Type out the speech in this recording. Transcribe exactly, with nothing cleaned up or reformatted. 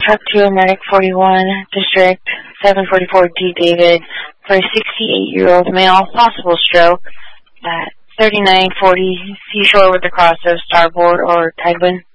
Truck two, Medic forty-one, District seven forty-four D David, for a sixty-eight-year-old male, possible stroke, at thirty-nine forty Seashore with the cross of starboard or Tidewind.